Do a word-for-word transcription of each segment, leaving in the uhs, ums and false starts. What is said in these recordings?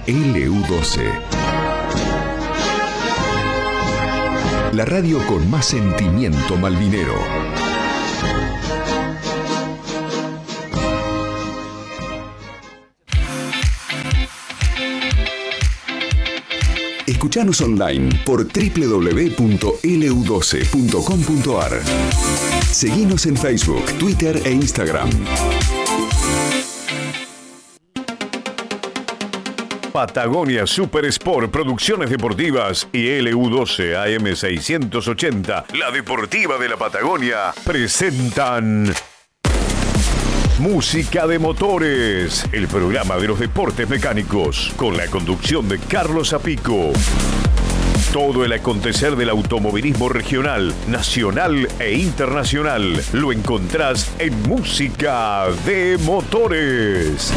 L U doce. La radio con más sentimiento malvinero. Escuchanos online por doble u doble u doble u punto L U doce punto com punto A R. Seguinos en Facebook, Twitter e Instagram. Patagonia Super Sport, Producciones Deportivas y L U doce A M seiscientos ochenta, la deportiva de la Patagonia, presentan Música de Motores, el programa de los deportes mecánicos, con la conducción de Carlos Apico. Todo el acontecer del automovilismo regional, nacional e internacional lo encontrás en Música de Motores.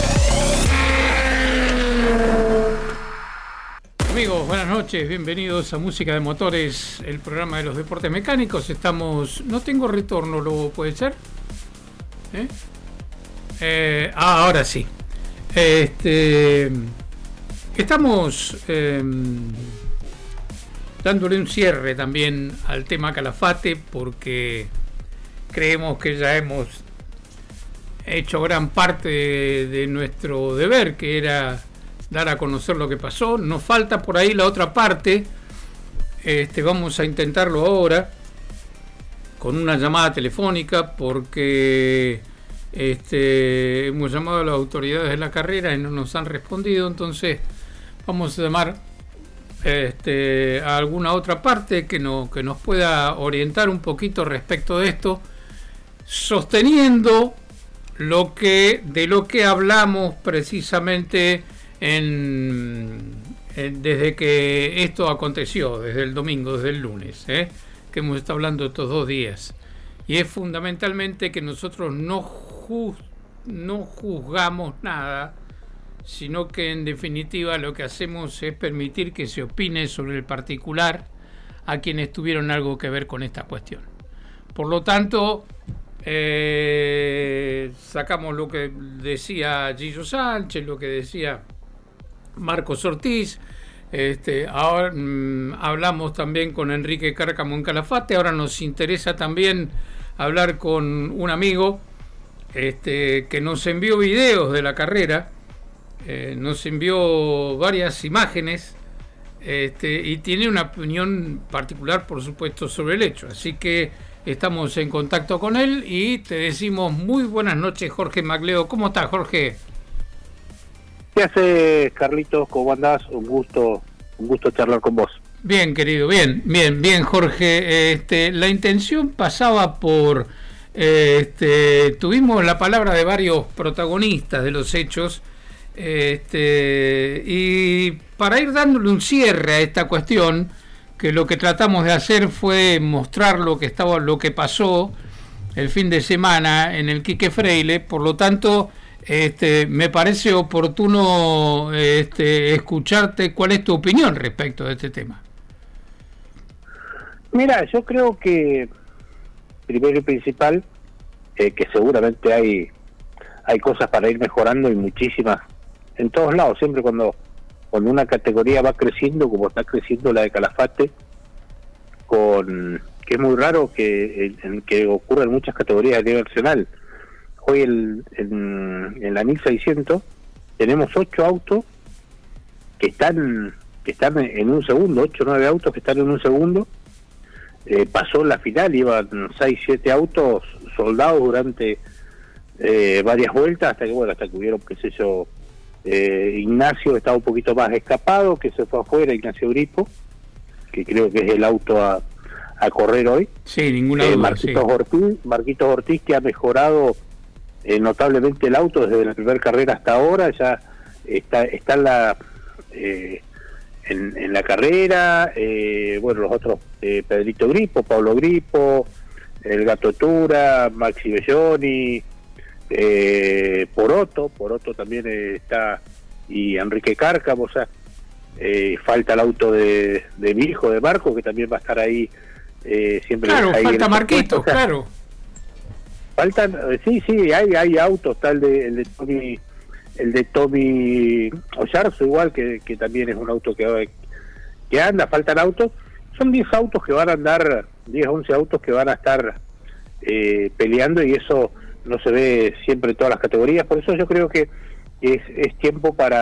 Amigos, buenas noches, bienvenidos a Música de Motores, el programa de los deportes mecánicos. Estamos... No tengo retorno, ¿lo puede ser? ¿Eh? Eh, ah, ahora sí. Este, estamos eh, dándole un cierre también al tema Calafate, porque creemos que ya hemos hecho gran parte de, de nuestro deber, que era dar a conocer lo que pasó. Nos falta por ahí la otra parte. Este, vamos a intentarlo ahora con una llamada telefónica, porque este, hemos llamado a las autoridades de la carrera y no nos han respondido. Entonces vamos a llamar este, a alguna otra parte que, no, que nos pueda orientar un poquito respecto de esto, sosteniendo lo que, de lo que hablamos precisamente En, en, desde que esto aconteció, desde el domingo, desde el lunes, ¿eh? que hemos estado hablando estos dos días. Y es fundamentalmente que nosotros no, juz, no juzgamos nada, sino que en definitiva lo que hacemos es permitir que se opine sobre el particular a quienes tuvieron algo que ver con esta cuestión. Por lo tanto, eh, sacamos lo que decía Gillo Sánchez, lo que decía Marcos Ortiz, este, ahora mmm, hablamos también con Enrique Cárcamo en Calafate. Ahora nos interesa también hablar con un amigo este, que nos envió videos de la carrera, eh, nos envió varias imágenes este, y tiene una opinión particular, por supuesto, sobre el hecho. Así que estamos en contacto con él y te decimos muy buenas noches, Jorge Magleo. ¿Cómo estás, Jorge? ¿Qué haces, Carlitos? ¿Cómo andás? Un gusto, un gusto charlar con vos. Bien, querido, bien, bien, bien, Jorge. Este, la intención pasaba por, este, tuvimos la palabra de varios protagonistas de los hechos, este, y para ir dándole un cierre a esta cuestión, que lo que tratamos de hacer fue mostrar lo que estaba, lo que pasó el fin de semana en el Quique Freile. Por lo tanto, Este, me parece oportuno este, escucharte. ¿Cuál es tu opinión respecto de este tema? Mira, yo creo que primero y principal, eh, que seguramente hay hay cosas para ir mejorando, y muchísimas en todos lados. Siempre cuando cuando una categoría va creciendo, como está creciendo la de Calafate, con que es muy raro que, en, que ocurran muchas categorías a nivel nacional. Hoy el, en, en la mil seiscientos tenemos ocho autos que están que están en un segundo, ocho o nueve autos que están en un segundo. Eh, pasó la final, iban seis siete autos soldados durante eh, varias vueltas, hasta que bueno hasta que hubieron, qué sé yo, eh, Ignacio estaba un poquito más escapado, que se fue afuera, Ignacio Gripo, que creo que es el auto a, a correr hoy. Sí, ninguna eh, duda. Marquitos sí. Ortiz, Marquitos Ortiz, que ha mejorado Eh, notablemente el auto desde la primera carrera hasta ahora. Ya está está en la eh, en, en la carrera, eh, bueno, los otros, eh, Pedrito Gripo, Pablo Gripo, el Gato Tura, Maxi Belloni, eh, Poroto, Poroto también eh, está, y Enrique Cárcamo. O sea, eh, falta el auto de, de mi hijo, de Marco, que también va a estar ahí eh, siempre. Claro, ahí falta Marquito, o sea, claro. Faltan, sí, sí, hay hay autos, tal de, el de Tony, el de Tommy Oyarzo igual, que, que también es un auto que, que anda, faltan autos. Son diez autos que van a andar, diez, once autos que van a estar eh, peleando, y eso no se ve siempre en todas las categorías. Por eso yo creo que es, es tiempo para